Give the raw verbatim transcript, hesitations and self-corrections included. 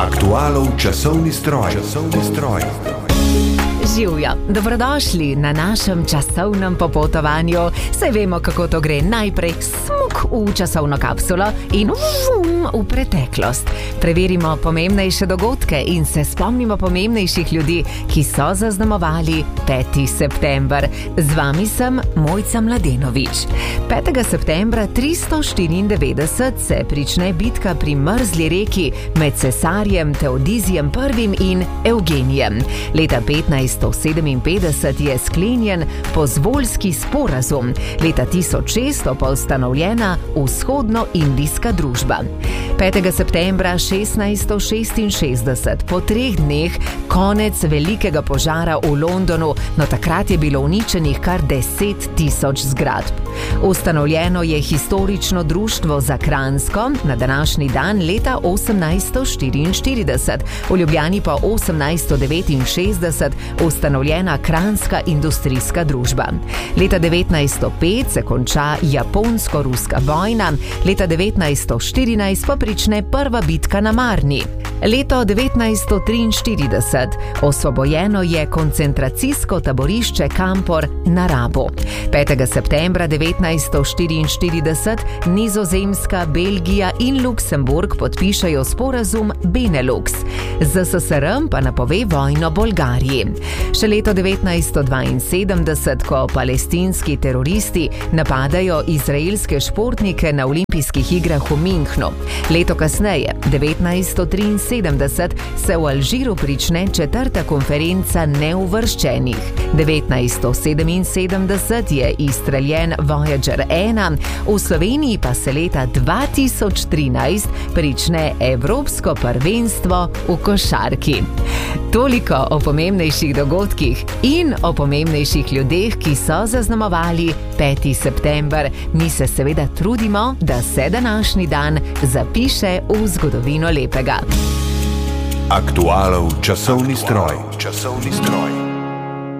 Aktualov časovni stroj. Časovni stroj. Živjo, dobrodošli na našem časovnem popotovanju. Saj vemo, kako to gre. Najprej smuk v časovno kapsulo in vum v preteklost. Preverimo pomembnejše dogodke in se spomnimo pomembnejših ljudi, ki so zaznamovali peti september. Z vami sem Mojca Mladenovič. petega septembra tristo štiriindevetdeset se prične bitka pri Mrzli reki med cesarjem Teodizijem prvim in Evgenijem. Leta petnajststo sedeminpetdeset je sklenjen Pozvoljski sporazum, leta tisoč šeststo pa ustanovljena Vzhodnoindijska družba. petega septembra šestnajststo šestinšestdeset, po treh dneh, konec velikega požara v Londonu, no takrat je bilo uničenih kar deset tisoč zgradb. Ustanovljeno je historično društvo za Kranjsko, na današnji dan leta osemnajststo štiriinštirideset, v Ljubljani pa osemnajststo devetinšestdeset ustanovljena Kranjska industrijska družba. Leta devetnajststo pet se konča japonsko-ruska vojna, leta devetnajststo štirinajst pa prične prva bitka na Marni. Leto devetnajststo triinštirideset, osvobojeno je koncentracijsko taborišče Kampor na Rabu. petega septembra devetnajststo štiriinštirideset Nizozemska, Belgija in Luksemburg podpišajo sporazum Benelux. Z es es er em pa napove vojno Bolgariji. Še leto devetnajststo dvainsedemdeset, ko palestinski teroristi napadajo izraelske športnike na olimpijskih igrah v Münchnu. Leto kasneje, devetnajststo triinsedemdeset, se v Alžiru prične četrta konferenca neuvrščenih. devetnajststo sedeminsedemdeset je izstreljen Voyager ena, v Sloveniji pa se leta dva tisoč trinajst prične Evropsko prvenstvo v košarki. Toliko o pomembnejših dogodkih in o pomembnejših ljudeh, ki so zaznamovali peti september. Mi se seveda trudimo, da se današnji dan zapiše v zgodovino lepega. Aktualov časovni stroj. Časovni stroj.